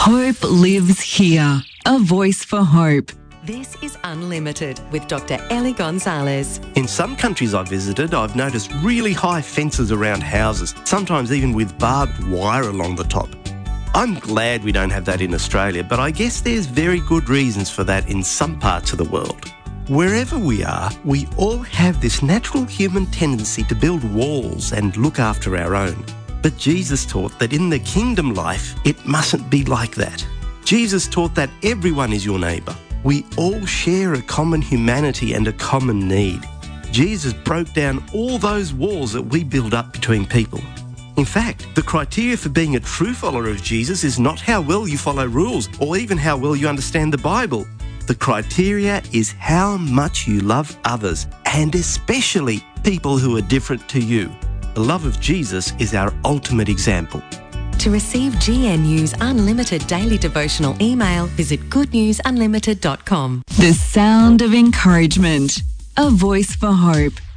Hope lives here. A voice for hope. This is Unlimited with Dr. Ellie Gonzalez. In some countries I've visited, I've noticed really high fences around houses, sometimes even with barbed wire along the top. I'm glad we don't have that in Australia, but I guess there's very good reasons for that in some parts of the world. Wherever we are, we all have this natural human tendency to build walls and look after our own. But Jesus taught that in the kingdom life, it mustn't be like that. Jesus taught that everyone is your neighbour. We all share a common humanity and a common need. Jesus broke down all those walls that we build up between people. In fact, the criteria for being a true follower of Jesus is not how well you follow rules or even how well you understand the Bible. The criteria is how much you love others, and especially people who are different to you. The love of Jesus is our ultimate example. To receive GNU's Unlimited Daily Devotional email, visit goodnewsunlimited.com. The sound of encouragement. A voice for hope.